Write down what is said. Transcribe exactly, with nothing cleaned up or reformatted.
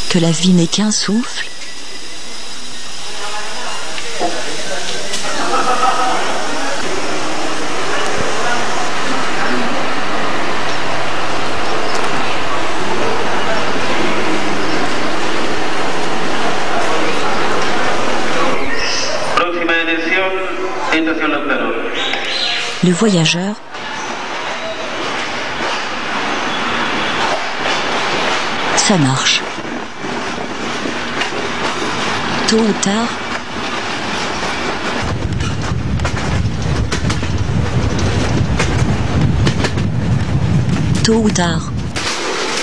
que la vie n'est qu'un souffle. Le voyageur ça marche. Tôt ou tard, tôt ou tard,